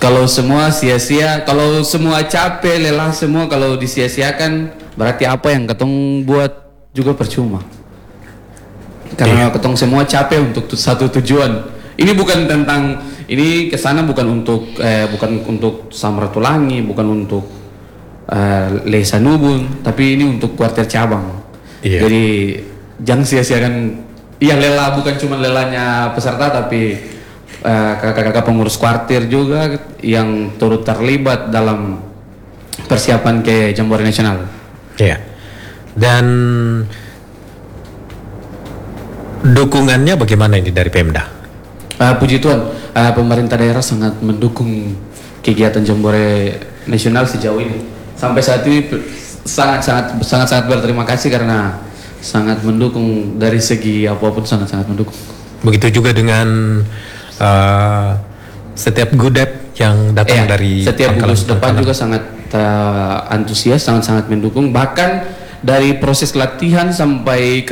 Kalau semua sia-sia, kalau semua capek, lelah semua, kalau disia-siakan, berarti apa yang ketong buat juga percuma. Karena ketong semua capek untuk satu tujuan. Ini bukan tentang, ini kesana bukan untuk Samratulangi, bukan untuk Lesanubun, tapi ini untuk kuarter cabang. Iya. Jadi jangan sia-siakan. Iya, lelah bukan cuma lelahnya peserta, tapi kakak-kakak pengurus kuartir juga yang turut terlibat dalam persiapan ke Jambore Nasional. Iya. Dan dukungannya bagaimana ini dari Pemda? Puji Tuhan, pemerintah daerah sangat mendukung kegiatan Jambore Nasional sejauh ini. Sampai saat ini sangat berterima kasih karena sangat mendukung dari segi apapun, sangat mendukung. Begitu juga dengan setiap gudep yang datang dari setiap Pangkalan gugus depan Pangkalan. juga sangat antusias, sangat mendukung. Bahkan dari proses latihan sampai